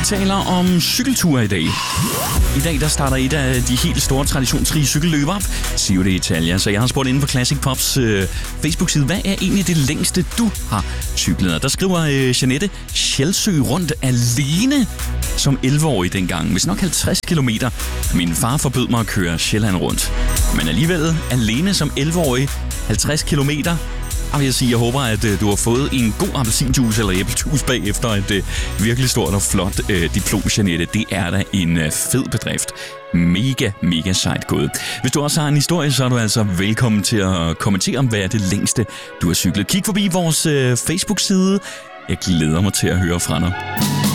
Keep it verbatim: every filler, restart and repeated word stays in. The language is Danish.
taler om cykelture i dag. I dag der starter et af de helt store traditionsrige cykelløb op, Giro d'Italia. Så jeg har spurgt inden for Classic Pops øh, Facebook-side, hvad er egentlig det længste, du har cyklet? Og der skriver øh, Jeanette Sjælsø rundt alene som elleve-årig dengang. Hvis nok halvtreds kilometer. Min far forbød mig at køre Sjælland rundt. Men alligevel alene som elleve-årig halvtreds kilometer. Og jeg sige, jeg håber, at øh, du har fået en god appelsinjuice eller æblejuice bagefter et øh, virkelig stort og flot øh, diplom, Jeanette. Det er da en øh, fed bedrift. Mega, mega sejt gået. Hvis du også har en historie, så er du altså velkommen til at kommentere om, hvad er det længste, du har cyklet. Kig forbi vores øh, Facebook-side. Jeg glæder mig til at høre fra dig.